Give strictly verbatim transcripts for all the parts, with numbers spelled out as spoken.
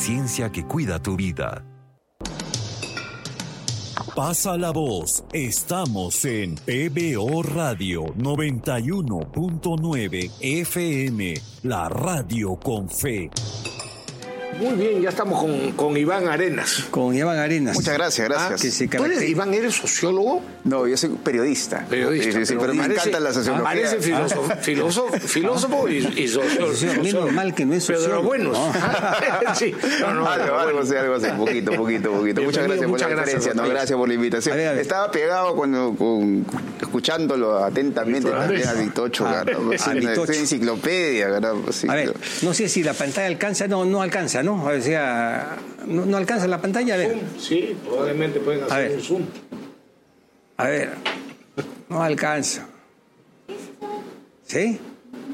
ciencia que cuida tu vida. Pasa la voz. Estamos en P B O Radio noventa y uno punto nueve F M, la radio con fe. Muy bien, ya estamos con, con Iván Arenas. Con Iván Arenas. Muchas gracias, gracias. Ah, que se ¿Tú eres, Iván, eres sociólogo? No, yo soy periodista. Periodista. Sí, sí, pero, pero me encanta la sociología. Parece filósofo, ah. filósofo, filósofo y, y sociólogo. Menos mal que no es sociólogo. Pero de los buenos. No. Sí. No, no, algo, algo así, algo así, poquito, poquito, poquito. Muchas gracias por la conferencia, no, gracias por la invitación. A ver, a ver. Estaba pegado cuando, con, escuchándolo atentamente también a Vitocho. Ah, Soy enciclopedia. Sí, a ver, no sé si la pantalla alcanza, no, no alcanza, ¿no? O sea, no, no alcanza la pantalla. A ver. Zoom, sí, probablemente pueden hacer un zoom. A ver, no alcanza. ¿Sí?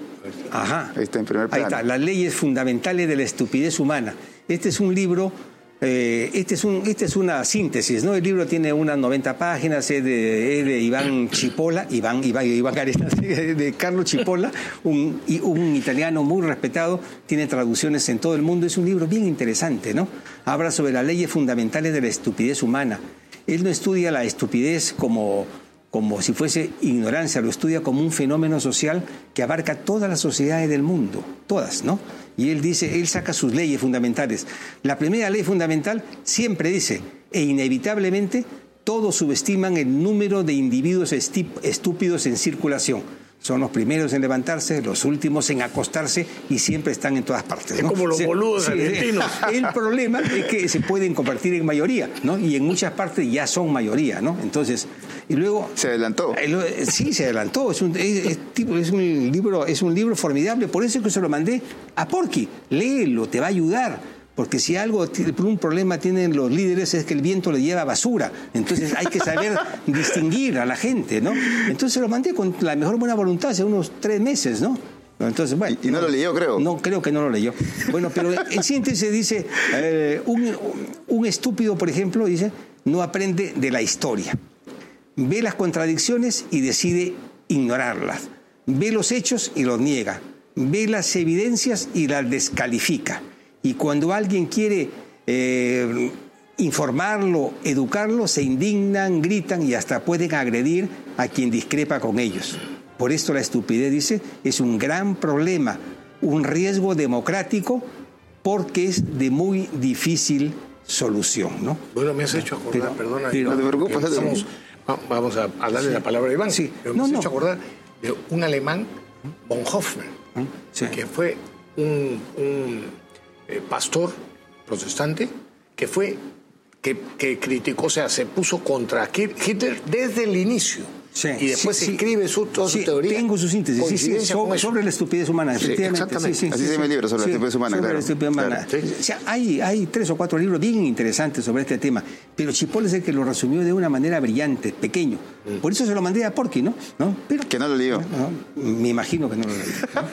Ajá. Ahí está en primer plano. Ahí está, las leyes fundamentales de la estupidez humana. Este es un libro, eh, este es un, este es una síntesis, ¿no? El libro tiene unas noventa páginas, es de, es de Iván Chipola, Iván, Iván, Iván Arenas, de Carlo Cipolla, un, un italiano muy respetado, tiene traducciones en todo el mundo. Es un libro bien interesante, ¿no? Habla sobre las leyes fundamentales de la estupidez humana. Él no estudia la estupidez como, como si fuese ignorancia, lo estudia como un fenómeno social que abarca todas las sociedades del mundo, todas, ¿no? Y él dice, él saca sus leyes fundamentales. La primera ley fundamental siempre dice, e inevitablemente todos subestiman el número de individuos estúpidos en circulación. Son los primeros en levantarse, los últimos en acostarse y siempre están en todas partes, ¿no? Es como los boludos sí, argentinos. El problema es que se pueden convertir en mayoría, ¿no? Y en muchas partes ya son mayoría, ¿no? Entonces, y luego... Se adelantó. Sí, se adelantó. Es un, es, es un, libro, es un libro formidable. Por eso es que se lo mandé a Porky. Léelo, te va a ayudar. Porque si algo, un problema tienen los líderes es que el viento le lleva basura. Entonces hay que saber distinguir a la gente, ¿no? Entonces lo mandé con la mejor buena voluntad hace unos tres meses, ¿no? Entonces, bueno, y no, no lo leyó, creo. No, creo que no lo leyó. Bueno, pero en síntesis dice, eh, un, un estúpido, por ejemplo, dice, no aprende de la historia. Ve las contradicciones y decide ignorarlas. Ve los hechos y los niega. Ve las evidencias y las descalifica. Y cuando alguien quiere eh, informarlo, educarlo, se indignan, gritan y hasta pueden agredir a quien discrepa con ellos. Por esto la estupidez, dice, es un gran problema, un riesgo democrático porque es de muy difícil solución, ¿no? Bueno, me has hecho acordar, pero, perdona, pero, no te preocupes, estamos, vamos a, a darle sí. la palabra a Iván, sí. pero me no, has no. hecho acordar de un alemán, Bonhoeffer, sí. que fue un... un Eh, pastor protestante que fue que, que criticó, o sea, se puso contra Hitler desde el inicio. Sí, y después sí, se escribe su, toda sí, su teoría. Tengo su síntesis sí, sí, sobre, sobre la estupidez humana, efectivamente. Sí, exactamente. Sí, sí, Así sí, se llama el libro, sobre sí, la estupidez humana, sobre claro. La estupidez humana. Claro, sí. O sea, hay, hay tres o cuatro libros bien interesantes sobre este tema, pero Cipolla es el que lo resumió de una manera brillante, pequeño. Mm. Por eso se lo mandé a Porky, ¿no? ¿No? Pero, que no lo leyó. No, me imagino que no lo leyó.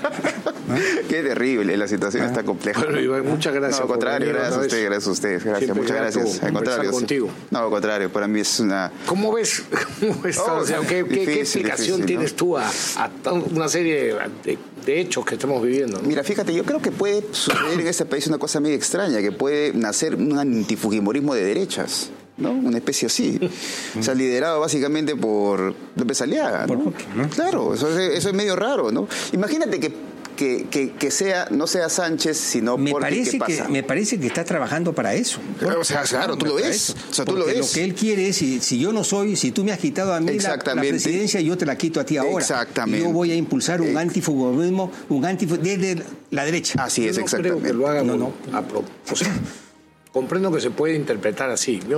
¿No? Qué terrible, la situación ah. está compleja. Bueno, Iván, muchas gracias. No, al contrario, gracias a usted, gracias a usted. Gracias, Siempre muchas gracias. Al contrario. Contigo. No, al contrario, para mí es una... ¿Cómo ves? ¿Cómo ves oh, o sea, ¿qué, difícil, ¿Qué explicación difícil, tienes ¿no? tú a, a una serie de, de hechos que estamos viviendo? ¿No? Mira, fíjate, yo creo que puede suceder en este país una cosa muy extraña, que puede nacer un antifujimorismo de derechas, ¿no? Una especie así. O sea, liderado básicamente por López Aliaga, ¿no? ¿no? Claro, eso es, eso es medio raro, ¿no? Imagínate que Que, que, que sea, no sea Sánchez, sino me porque parece ¿qué pasa? Que, me parece que está trabajando para eso. Claro, o sea, claro, tú lo ves. O sea, tú lo ves. Lo que él quiere es, si, si yo no soy, si tú me has quitado a mí la, la presidencia, yo te la quito a ti ahora. Exactamente. Y yo voy a impulsar un antifugonismo, un antif desde la derecha. Así es, yo no exactamente. Creo que lo haga no, no. A pro, o sea, comprendo que se puede interpretar así, ¿no?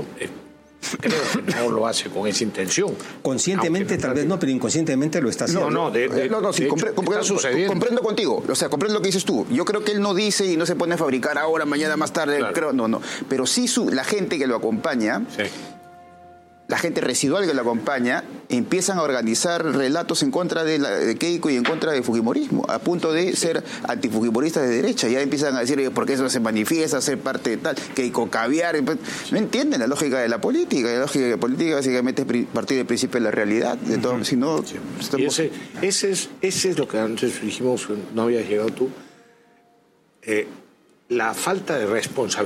Creo que no lo hace con esa intención. Conscientemente, tal vez no, pero inconscientemente lo está haciendo. No, no, de, de, no, no sí, de compre, hecho, comprendo, está sucediendo. comprendo contigo. O sea, comprendo lo que dices tú. Yo creo que él no dice y no se pone a fabricar ahora, mañana, más tarde. Claro. Creo, no, no. Pero sí su, la gente que lo acompaña, sí. la gente residual que lo acompaña, empiezan a organizar relatos en contra de, la, de Keiko y en contra del fujimorismo, a punto de ser antifujimoristas de derecha. Ya empiezan a decir, ¿por qué eso se manifiesta, ser parte de tal? Keiko caviar. No entienden la lógica de la política. La lógica de la política básicamente es partir del principio de la realidad. De todo, uh-huh. Si no, sí. estamos... y ese, ese, es, ese es lo que antes dijimos, no habías llegado tú. Eh, la falta de responsabilidad